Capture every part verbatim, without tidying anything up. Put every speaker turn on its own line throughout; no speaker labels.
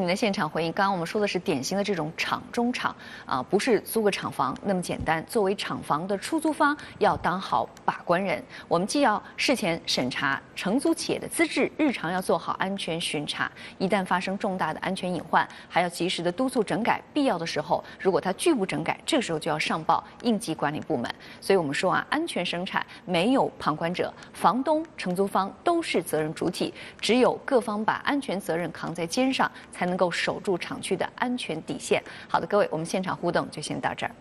您的现场回应。刚刚我们说的是典型的这种厂中厂啊，不是租个厂房那么简单。作为厂房的出租方，要当好把关人。我们既要事前审查承租企业的资质，日常要做好安全巡查，一旦发生重大的安全隐患，还要及时的督促整改。必要的时候，如果它拒不整改，这个时候就要上报应急管理部门。所以我们说啊，安全生产没有旁观者，房东、承租方都是责任主体，只有各方把安全责任扛在肩上，才能够守住厂区的安全底线。好的，各位，我们现场互动就先到这儿。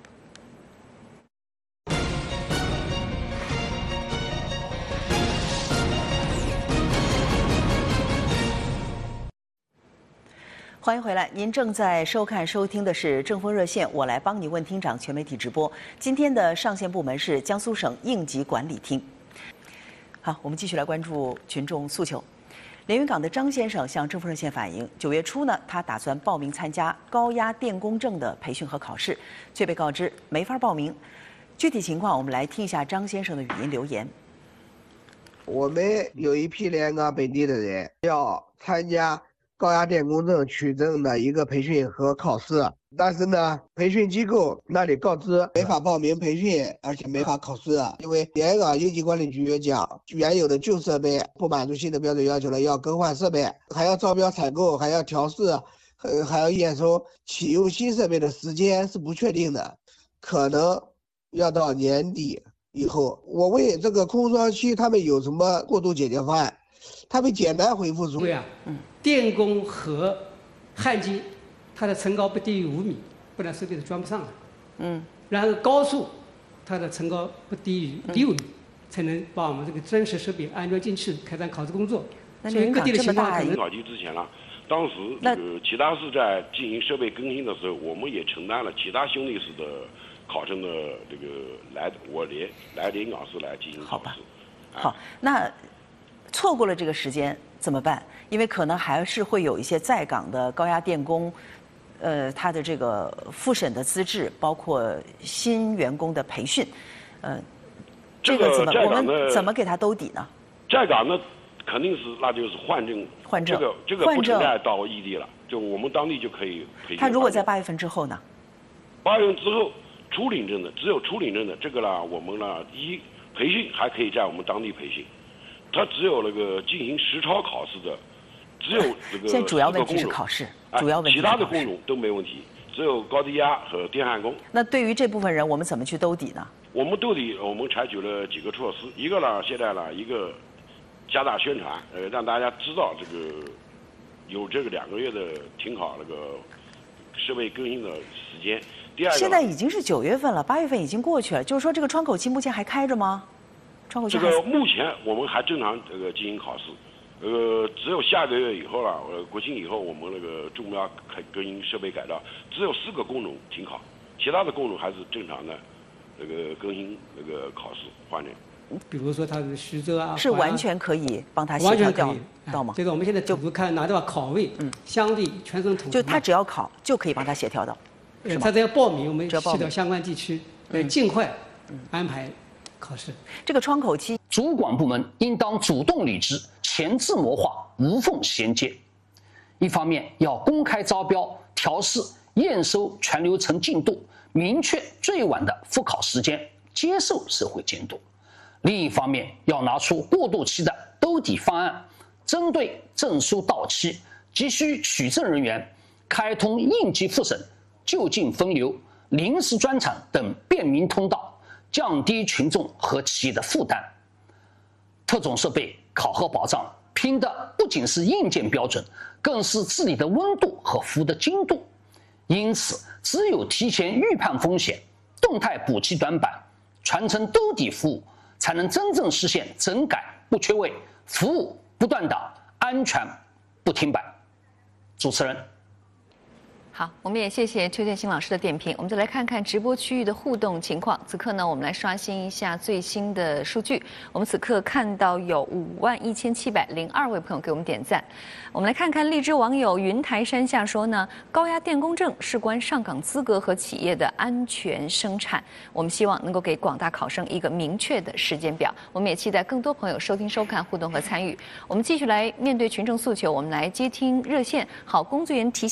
欢迎回来，您正在收看收听的是正风热线，我来帮你问厅长全媒体直播。今天的上线部门是江苏省应急管理厅。好，我们继续来关注群众诉求。连云港的张先生向正风热线反映，九月初呢，他打算报名参加高压电工证的培训和考试，却被告知没法报名。具体情况，我们来听一下张先生的语音留言。
我们有一批连云港本地的人要参加高压电工证取证的一个培训和考试，但是呢，培训机构那里告知没法报名培训，而且没法考试，因为连云港应急管理局讲，原有的旧设备不满足新的标准要求了，要更换设备，还要招标采购，还要调试，呃，还要验收启用新设备的时间是不确定的，可能要到年底以后。我问这个空窗期他们有什么过渡解决方案？他们简单回复说：
对啊，嗯，电工和焊机，它的层高不低于五米，不然设备是装不上的。嗯，然后高速，它的层高不低于六米，嗯、才能把我们这个真实设备安装进去，开展考试工作。
那连云港这么大，
考级之前了，当时这个其他市在进行设备更新的时候，我们也承担了其他兄弟市的考生的这个来，我连来连云港市来进行考试。
好吧，好，那。错过了这个时间怎么办？因为可能还是会有一些在岗的高压电工，呃，他的这个复审的资质，包括新员工的培训，呃，这个怎么我们怎么给他兜底呢？
在岗的肯定是那就是换证，
换证，
这个这个不存在到异地了，就我们当地就可以培训。
他如果在八月份之后呢？
八月份之后初领证的，只有初领证的这个呢，我们呢一培训还可以在我们当地培训。他只有那个进行实操考试的，只有这个
现在主要问题是考试，主要问题
其他的工种都没问题，只有高低压和电焊工。
那对于这部分人，我们怎么去兜底呢？
我们兜底，我们采取了几个措施。一个呢，现在呢，一个加大宣传，呃，让大家知道这个有这个两个月的停考那个设备更新的时间。第二个，
现在已经是九月份了，八月份已经过去了，就是说这个窗口期目前还开着吗？
这个目前我们还正常这个进行考试，呃，只有下个月以后了，呃，国庆以后我们那个中标开更新设备改造，只有四个工种停考，其他的工种还是正常的那个更新那个考试换证。
比如说他的徐州啊，
是完全可以帮他协调掉到吗？
这个我们现在就不看拿到考位，嗯，相对全省统一，
就他只要考就可以帮他协调到，是吗？
他只要报名，我们协调相关地区，呃，尽快安排。考试
这个窗口期，
主管部门应当主动履职，前置谋划，无缝衔接。一方面要公开招标、调试、验收全流程进度，明确最晚的复考时间，接受社会监督；另一方面要拿出过渡期的兜底方案，针对证书到期、急需取证人员，开通应急复审、就近分流、临时专场等便民通道。降低群众和企业的负担。特种设备考核保障拼的不仅是硬件标准，更是治理的温度和服务的精度。因此，只有提前预判风险，动态补齐短板，传承兜底服务，才能真正实现整改不缺位，服务不断档，安全不停摆。主持人。
好，我们也谢谢邱建新老师的点评。我们再来看看直播区域的互动情况。此刻呢，我们来刷新一下最新的数据。我们此刻看到有五万一千七百零二位朋友给我们点赞。我们来看看荔枝网友云台山下说呢，高压电工证事关上岗资格和企业的安全生产。我们希望能够给广大考生一个明确的时间表。我们也期待更多朋友收听、收看、互动和参与。我们继续来面对群众诉求，我们来接听热线。好，工作人员提醒。